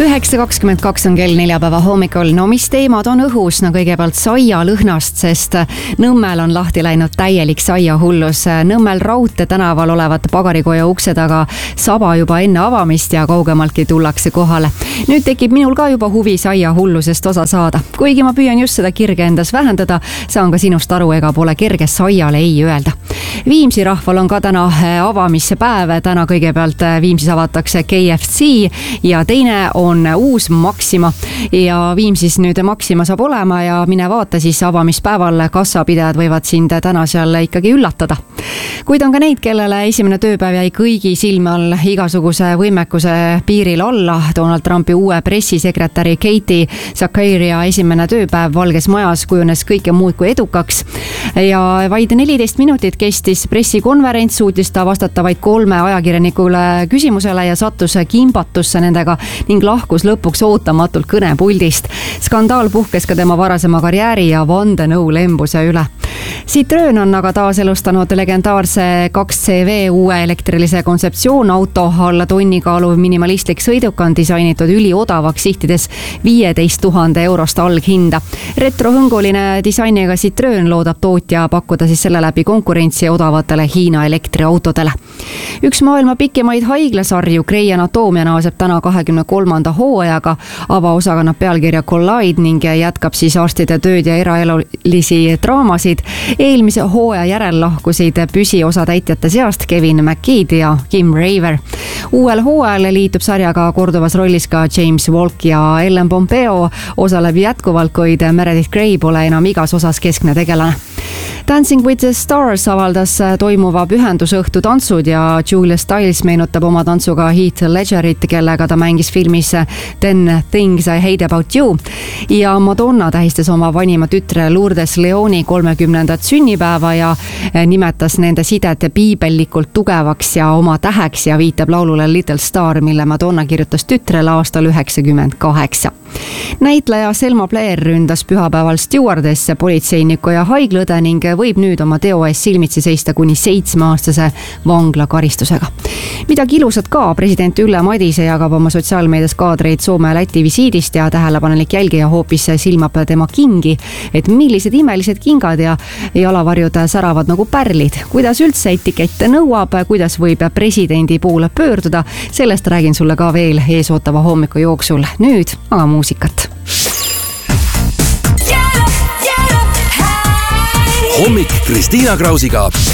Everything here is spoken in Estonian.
9:22 on kell neljapäeva hommikul. No mis teemad on õhus? No kõigepealt saia lõhnast, sest Nõmmel on lahti läinud täielik saiahullus. Nõmmel Raudtee tänaval olevat pagarikoja ukse taga saba juba enne avamist ja kaugemaltki tullakse kohale. Nüüd tekib minul ka juba huvi saiahullusest osa saada. Kuigi ma püüan just seda kirge endas vähendada, saan ka sinust aru, ega pole kerge saiale ei öelda. Viimsi rahval on ka täna avamise päev. Täna kõigepealt Viimsis avatakse KFC ja teine on uus Maxima ja Viimsis nüüd Maxima saab olema ja mine vaata siis avamispäeval, kassapidajad võivad sind täna seal ikkagi üllatada. Kuid on ka neid, kellele esimene tööpäev jäi kõigi silme all igasuguse võimekuse piiril alla. Donald Trumpi uue pressisekretäri Katie Zakaria esimene tööpäev Valges Majas kujunes kõike muud kui edukaks ja vaid 14 minutit kestis pressikonverents, suutis ta vastata vaid 3 ajakirjanikule küsimusele ja sattus kimbatusse nendega ning lahkus lõpuks ootamatult kõnepuldist. Skandaal puhkes ka tema varasema karjääri ja vandenõu lembuse üle. Citroen on aga taas elustanud legendaarse 2CV uue elektrilise kontseptsioon auto. Alla tonni kaaluv minimalistlik sõiduk on disainitud üliodavaks, sihtides 15 000 eurost alghinda. Retrohõnguline disainiga Citroen loodab tootja pakkuda siis selle läbi konkurentsi odavatele Hiina elektriautodele. Üks maailma pikimaid haiglasarju Grey Anatomia naaseb täna 23. hooajaga. Avaosa kannab pealkirja Collide ning jätkab siis arstide tööd ja eraelulisi draamasid. Eelmise hooaja järel lahkusid püsiosa täitjate seast Kevin McKidd ja Kim Raver. Uuel hooajal liitub sarjaga korduvas rollis ka James Walk ja Ellen Pompeo osaleb jätkuvalt, kuid Meredith Grey pole enam igas osas keskne tegelane. Dancing with the Stars avaldas toimuva pühendusõhtu tantsud ja Julia Stiles meenutab oma tantsuga Heath Ledgerit, kellega ta mängis filmis 10 Things I Hate About You. Ja Madonna tähistas oma vanima tütre Lourdes Leoni 30. sünnipäeva ja nimetas nende sidet piibellikult tugevaks ja oma täheks ja viitab laulule Little Star, mille Madonna kirjutas tütrele aastal 1998. Näitleja Selma Blair ründas pühapäeval stewardesse, politseiniku ja haiglaõde ning võib nüüd oma teo ees silmitsi seista kuni 7-aastase vanglakaristusega. Midagi ilusat ka, president Ülle Madise jagab oma sotsiaalmeedias kaadreid Soome ja Läti visiidist ja tähelepanelik jälgija hoopis silmab tema kingi, et millised imelised kingad ja jalavarjud säravad nagu pärlid. Kuidas üldse etikette nõuab, kuidas võib presidendi poole pöörduda, sellest räägin sulle ka veel eesootava hommiku jooksul. Nüüd aga muusikat. Hommik Kristiina Krausiga.